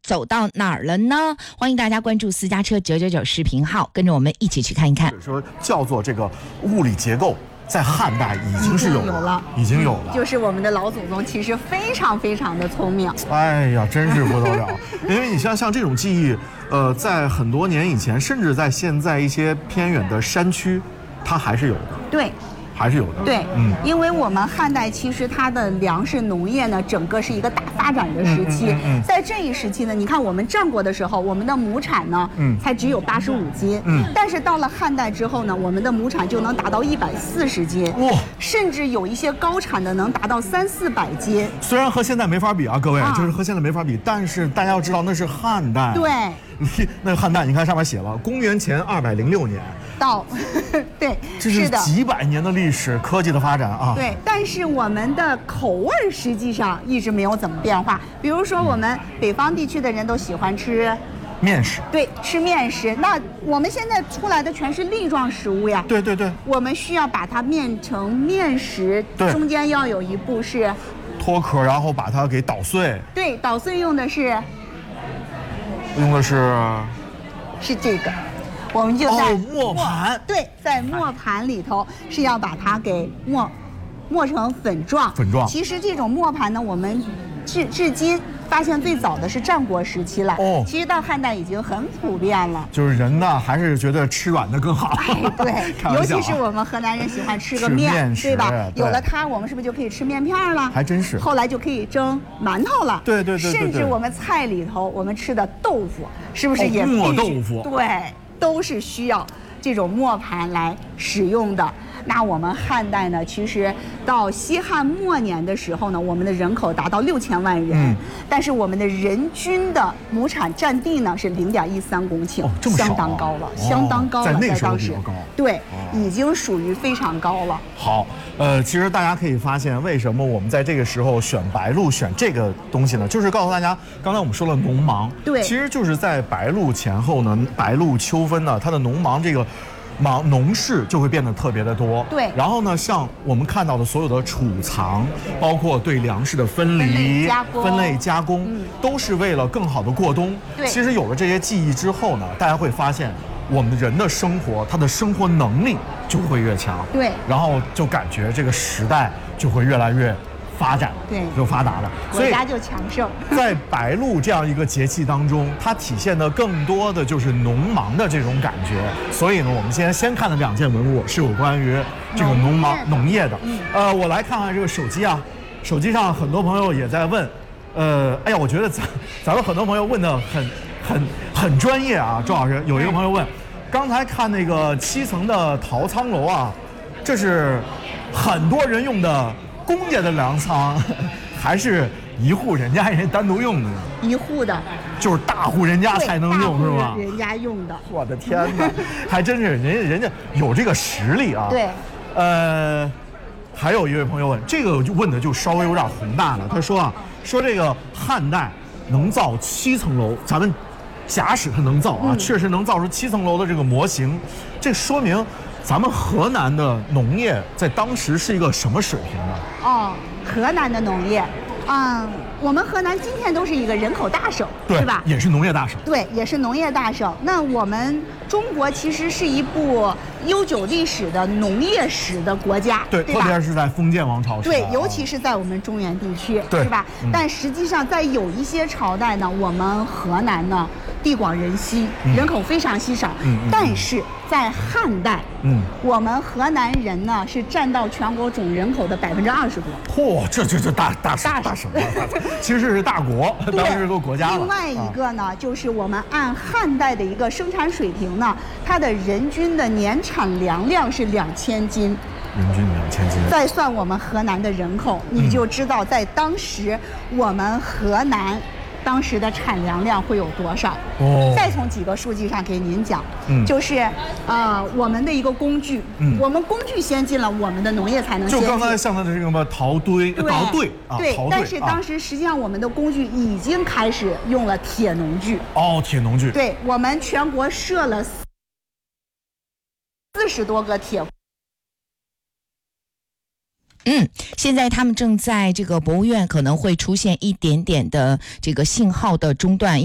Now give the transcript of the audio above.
走到哪儿了呢？欢迎大家关注私家车999视频号，跟着我们一起去看一看。 说叫做这个物理结构，在汉代已经是有了，已经有了。 就是我们的老祖宗其实非常非常的聪明。 哎呀，真是不得了！因为你像这种技艺，在很多年以前，甚至在现在一些偏远的山区，它还是有的。 对。 还是有的， 对，因为我们汉代其实它的粮食农业呢，整个是一个大发展的时期。在这一时期呢，你看我们战国的时候，我们的亩产呢，才只有85斤，但是到了汉代之后呢，我们的亩产就能达到140斤，甚至有一些高产的能达到300-400斤。 虽然和现在没法比啊，各位，就是和现在没法比，但是大家要知道那是汉代。 对。 那汉代，你看上面写了，公元前206年到，对， 这是几百年的历史，科技的发展啊。 对，但是我们的口味实际上一直没有怎么变化。比如说，我们北方地区的人都喜欢吃面食， 对，吃面食。那我们现在出来的全是粒状食物呀。 对对对。我们需要把它面成面食，中间要有一步是脱壳，然后把它给捣碎。 对，捣碎用的是这个，我们就在磨盘。 对，在磨盘里头是要把它给磨成粉状。其实这种磨盘呢，我们至今发现最早的是战国时期了。其实到汉代已经很普遍了。 就是人呢，还是觉得吃软的更好。 对，尤其是我们河南人喜欢吃个面，对吧？有了它，我们是不是就可以吃面片了？ 还真是。 后来就可以蒸馒头了。 对。 甚至我们菜里头，我们吃的豆腐，是不是也磨豆腐？ 对，都是需要这种磨盘来使用的。那我们汉代呢，其实到西汉末年的时候呢，我们的人口达到6000万人，但是我们的人均的亩产占地呢是0.13公顷，相当高了，相当高了， 在那时候比较高， 对，已经属于非常高了。 好，其实大家可以发现，为什么我们在这个时候选白露，选这个东西呢？就是告诉大家，刚才我们说了农忙， 对， 其实就是在白露前后呢，白露秋分呢，它的农忙这个。农事就会变得特别的多， 对。 然后呢，像我们看到的所有的储藏，包括对粮食的分离、分类加工，都是为了更好的过冬。 对。 其实有了这些记忆之后呢，大家会发现，我们人的生活，他的生活能力就会越强。 对。 然后就感觉这个时代就会越来越发展， 对， 就发达了， 国家就强盛。 在白露这样一个节气当中，它体现的更多的就是农忙的这种感觉。所以呢，我们先看的2件文物是有关于这个农业的。我来看看这个手机啊，手机上很多朋友也在问，哎呀，我觉得咱们很多朋友问的很专业啊。周老师，有一个朋友问，刚才看那个7层的陶仓楼啊，这是很多人用的公家的粮仓，还是一户人家单独用的？ 一户的， 就是大户人家才能用，是吧？ 人家用的。 我的天哪，还真是人家有这个实力啊。 对。 还有一位朋友问，这个问的就稍微有点宏大了。他说说这个汉代能造7层楼，咱们假使他能造啊，确实能造出7层楼的这个模型，这说明咱们河南的农业在当时是一个什么水平呢？ 河南的农业，我们河南今天都是一个人口大省，对吧？ 也是农业大省。 对，也是农业大省。那我们中国其实是一部悠久历史的农业史的国家， 对吧？特别是在封建王朝时代， 对，尤其是在我们中原地区， 是吧？但实际上，在有一些朝代呢，我们河南呢地广人稀，人口非常稀少，但是在汉代，我们河南人呢是占到全国总人口的20%多。 嚯，这大省了，其实是大国，当时是个国家了。 另外一个呢，就是我们按汉代的一个生产水平呢，它的人均的年产粮量是2000斤。 人均2000斤。 再算我们河南的人口，你就知道在当时我们河南当时的产粮量会有多少？再从几个数据上给您讲，就是我们的一个工具，我们工具先进了，我们的农业才能先进。 就刚才像的这个什么陶堆， 对，但是当时实际上我们的工具已经开始用了铁农具。 铁农具。 对，我们全国设了40多个铁。 现在他们正在这个博物院可能会出现一点点的这个信号的中断。